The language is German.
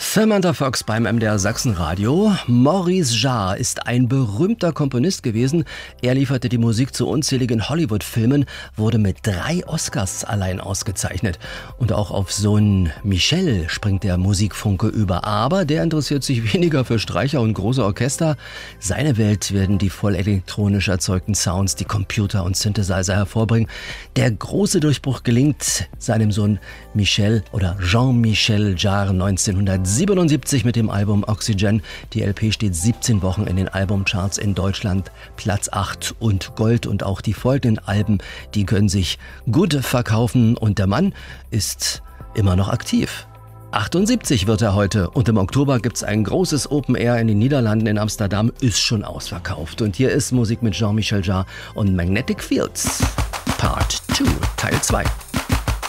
Samantha Fox beim MDR Sachsenradio. Maurice Jarre ist ein berühmter Komponist gewesen. Er lieferte die Musik zu unzähligen Hollywood-Filmen, wurde mit 3 Oscars allein ausgezeichnet. Und auch auf Sohn Michel springt der Musikfunke über. Aber der interessiert sich weniger für Streicher und große Orchester. Seine Welt werden die voll elektronisch erzeugten Sounds, die Computer und Synthesizer hervorbringen. Der große Durchbruch gelingt seinem Sohn Michel oder Jean-Michel Jarre 1977 mit dem Album Oxygen. Die LP steht 17 Wochen in den Albumcharts in Deutschland, Platz 8 und Gold. Und auch die folgenden Alben, die können sich gut verkaufen. Und der Mann ist immer noch aktiv. 78 wird er heute und im Oktober gibt's ein großes Open Air in den Niederlanden in Amsterdam, ist schon ausverkauft. Und hier ist Musik mit Jean-Michel Jarre und Magnetic Fields, Part 2, Teil 2.